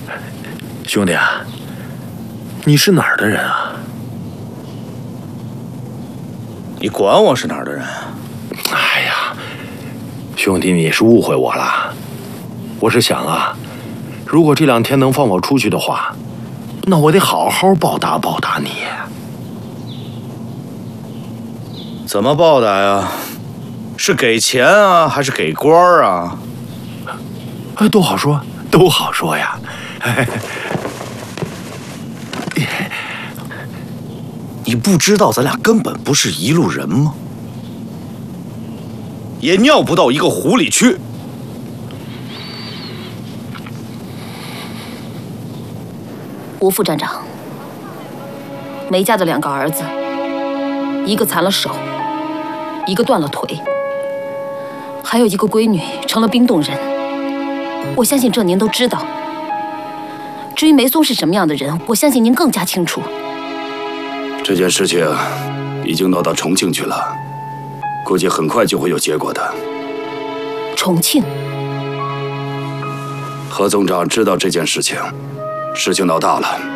兄弟啊，你是哪儿的人啊？ 你管我是哪儿的人？ 哎呀，兄弟，你是误会我了。我是想啊，如果这2天能放我出去的话，那我得好好报答报答你。 怎么报答呀？是给钱啊，还是给官啊？ 都好说，都好说呀。 你不知道咱俩根本不是一路人吗？也尿不到一个壶里去。 吴副站长，梅家的2个儿子，一个残了手，一个断了腿，还有一个闺女成了冰冻人。我相信这您都知道。至于梅松是什么样的人，我相信您更加清楚。 这件事情已经闹到重庆去了，估计很快就会有结果的。 重庆？ 何总长知道这件事情，事情闹大了。